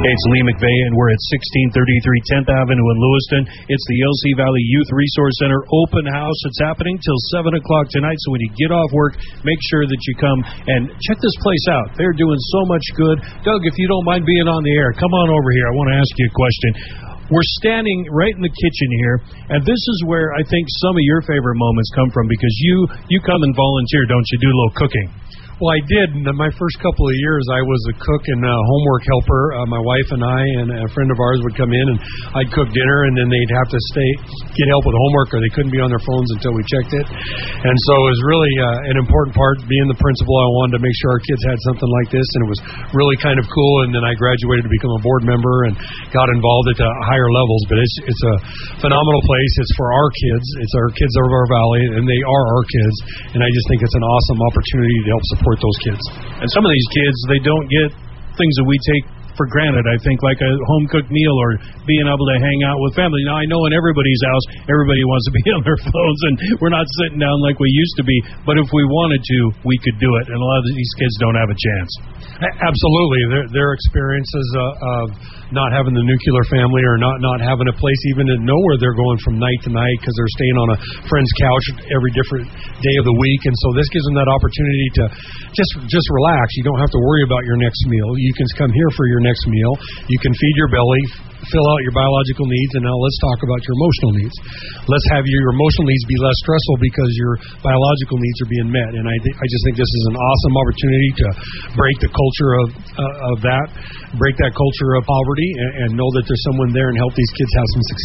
It's Lee McVeigh, and we're at 1633 10th Avenue in Lewiston. It's the LC Valley Youth Resource Center open house. It's happening till 7 o'clock tonight, so when you get off work, make sure that you come and check this place out. They're doing so much good. Doug, if you don't mind being on the air, come on over here. I want to ask you a question. We're standing right in the kitchen here, and this is where I think some of your favorite moments come from, because you come and volunteer, don't you? Do a little cooking. Well, I did. In my first couple of years, I was a cook and a homework helper. My wife and I and a friend of ours would come in, and I'd cook dinner, and then they'd have to get help with homework, or they couldn't be on their phones until we checked it. And so it was really an important part. Being the principal, I wanted to make sure our kids had something like this, and it was really kind of cool. And then I graduated to become a board member and got involved at higher levels. But it's a phenomenal place. It's for our kids. It's our kids of our valley, and they are our kids. And I just think it's an awesome opportunity to help support those kids. And some of these kids, they don't get things that we take for granted, I think, like a home-cooked meal or being able to hang out with family. Now, I know in everybody's house, everybody wants to be on their phones, and we're not sitting down like we used to be, but if we wanted to, we could do it, and a lot of these kids don't have a chance. Absolutely. Their experiences of not having the nuclear family, or not having a place even to know where they're going from night to night because they're staying on a friend's couch every different day of the week. And so this gives them that opportunity to just relax. You don't have to worry about your next meal. You can come here for your next meal. You can feed your belly, fill out your biological needs, and now let's talk about your emotional needs. Let's have your emotional needs be less stressful because your biological needs are being met. And I just think this is an awesome opportunity to break the culture of that, break that culture of poverty, and know that there's someone there and help these kids have some success.